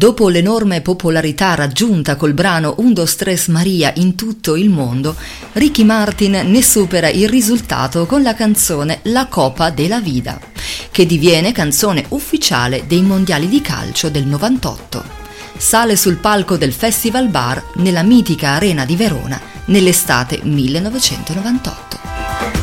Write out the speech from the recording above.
Dopo l'enorme popolarità raggiunta col brano Un, dos, tres Maria in tutto il mondo, Ricky Martin ne supera il risultato con la canzone La Copa de la Vida, che diviene canzone ufficiale dei mondiali di calcio del 98. Sale sul palco del Festival Bar nella mitica Arena di Verona nell'estate 1998.